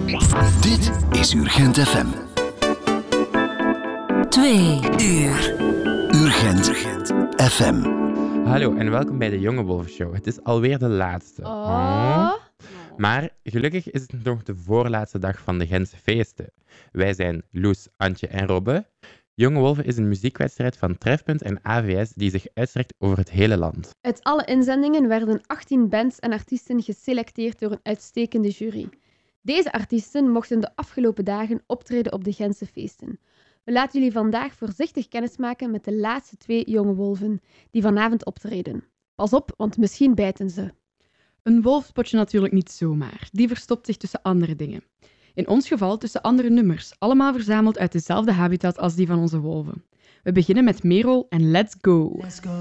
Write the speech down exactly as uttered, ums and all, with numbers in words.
Dit is Urgent F M. Twee uur. Urgent F M. Hallo en welkom bij de Jonge Wolven Show. Het is alweer de laatste. Oh. Maar gelukkig is het nog de voorlaatste dag van de Gentse feesten. Wij zijn Loes, Antje en Robbe. Jonge Wolven is een muziekwedstrijd van Trefpunt en A V S die zich uitstrekt over het hele land. Uit alle inzendingen werden achttien bands en artiesten geselecteerd door een uitstekende jury. Deze artiesten mochten de afgelopen dagen optreden op de Gentse feesten. We laten jullie vandaag voorzichtig kennismaken met de laatste twee jonge wolven die vanavond optreden. Pas op, want misschien bijten ze. Een wolf spot je natuurlijk niet zomaar. Die verstopt zich tussen andere dingen. In ons geval tussen andere nummers, allemaal verzameld uit dezelfde habitat als die van onze wolven. We beginnen met Merel en Let's Go. Let's go.